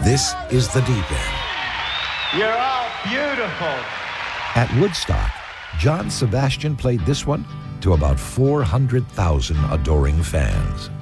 This is the deep end. You're all beautiful. At Woodstock, John Sebastian played this one to about 400,000 adoring fans.